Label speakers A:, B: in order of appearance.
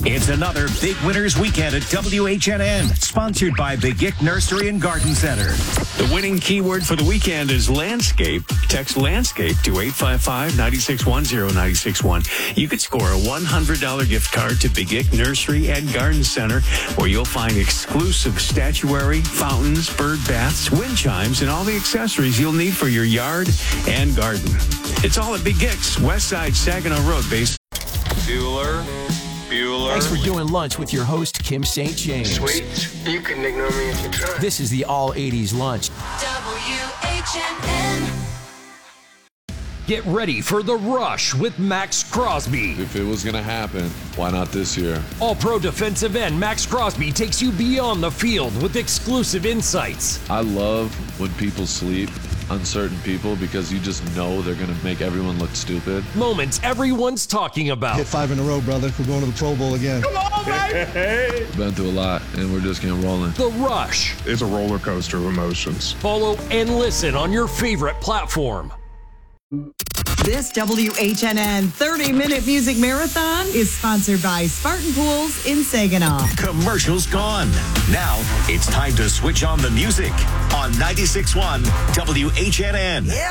A: It's another Big Winners Weekend at WHNN, sponsored by Begic Nursery and Garden Center.
B: The winning keyword for the weekend is landscape. Text landscape to 855-961-0961. You could score a $100 gift card to Begic Nursery and Garden Center, where you'll find exclusive statuary, fountains, bird baths, wind chimes, and all the accessories you'll need for your yard and garden. It's all at Begic's, Westside Saginaw Road, base.
C: Bueller.
D: Thanks for doing lunch with your host, Kim St. James.
C: Sweet. You can ignore me if you try.
D: This is the All 80s Lunch.
E: WHNN.
F: Get ready for The Rush with Max Crosby.
G: If it was going to happen, why not this year?
F: All-pro defensive end Max Crosby takes you beyond the field with exclusive insights.
G: I love when people sleep, uncertain people, because you just know they're going to make everyone look stupid.
F: Moments everyone's talking about.
H: Hit 5 in a row, brother. We're going to the Pro Bowl again.
F: Come on, baby!
G: We've been through a lot, and we're just getting rolling.
F: The Rush.
I: It's a roller coaster of emotions.
F: Follow and listen on your favorite platform.
J: This WHNN 30-minute music marathon is sponsored by Spartan Pools in Saginaw.
A: Commercials gone. Now it's time to switch on the music on 96.1 WHNN.
J: Yeah.